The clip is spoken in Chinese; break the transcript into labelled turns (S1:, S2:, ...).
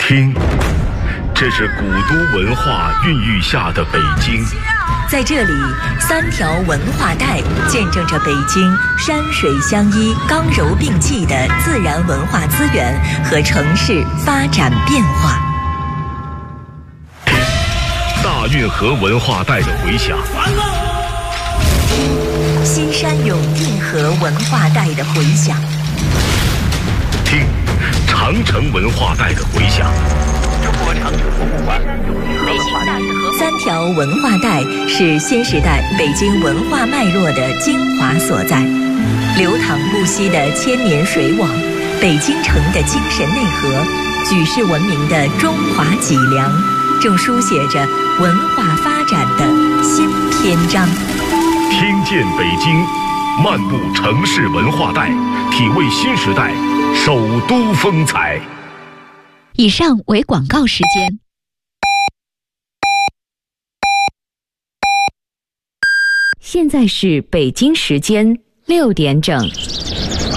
S1: 听，这是古都文化孕育下的北京。
S2: 在这里，3条文化带见证着北京山水相依、刚柔并济的自然文化资源和城市发展变化。
S1: 听，大运河文化带的回响。
S2: 听，西山永定河文化带的回响。
S1: 听，长城文化带的回响。
S3: 中国长城博物馆
S2: 3条文化带是新时代北京文化脉络的精华所在，流淌不息的千年水网，北京城的精神内核，举世闻名的中华脊梁，正书写着文化发展的新篇章。
S1: 听见北京，漫步城市文化带，体味新时代首都风采。
S4: 以上为广告时间。现在是北京时间6点整。